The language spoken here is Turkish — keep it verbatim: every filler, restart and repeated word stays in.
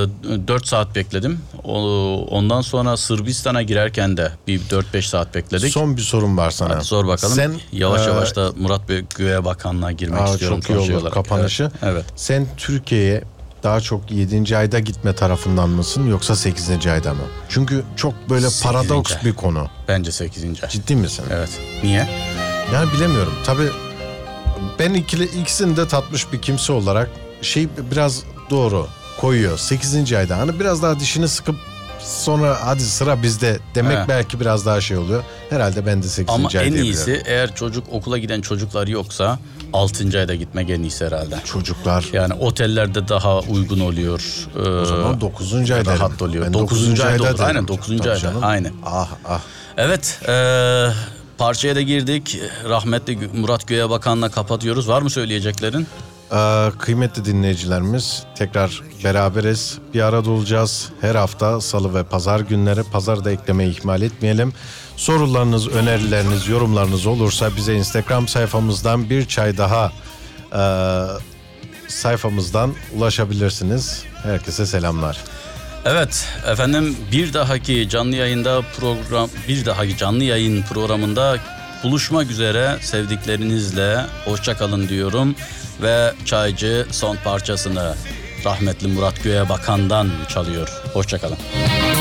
dört saat bekledim. O, ondan sonra Sırbistan'a girerken de bir dört beş saat bekledik. Son bir sorum var sana. Hadi sor bakalım. Sen, yavaş e, yavaş da Murat Bey Göğe Bakanlığı'na girmek aa, istiyorum. Çok iyi olur kapanışı. Evet. evet. Sen Türkiye'ye daha çok yedinci ayda gitme tarafından mısın yoksa sekizinci ayda mı? Çünkü çok böyle sekizinci paradoks ay. bir konu. Bence sekizinci ay. Ciddi misin? Evet. Niye? Yani bilemiyorum. Tabii ben ikili, ikisini de tatmış bir kimse olarak şey biraz doğru koyuyor. sekizinci ayda hani biraz daha dişini sıkıp sonra hadi sıra bizde demek He. belki biraz daha şey oluyor. Herhalde ben de sekizinci Ama ay en diyebilirim. iyisi eğer çocuk okula giden çocuklar yoksa altıncı ayda gitmek en iyisi herhalde. Çocuklar. Yani otellerde daha uygun oluyor. Ee, O zaman dokuzuncu ay derim. rahat oluyor. Ben dokuzuncu ayda olur. derim. Aynen dokuzuncu Tabii ayda. canım. Aynen. Ah ah. Evet. E, parçaya da girdik. Rahmetli Murat Göğe Bakan'la kapatıyoruz. Var mı söyleyeceklerin? Ee, kıymetli dinleyicilerimiz tekrar beraberiz. Bir arada olacağız. Her hafta salı ve pazar günleri. Pazarda eklemeyi ihmal etmeyelim. Sorularınız, önerileriniz, yorumlarınız olursa bize Instagram sayfamızdan bir çay daha e, sayfamızdan ulaşabilirsiniz. Herkese selamlar. Evet efendim, bir dahaki canlı yayında program bir dahaki canlı yayın programında buluşmak üzere, sevdiklerinizle hoşça kalın diyorum ve Çaycı son parçasını rahmetli Murat Göğe Bakan'dan çalıyor. Hoşça kalın.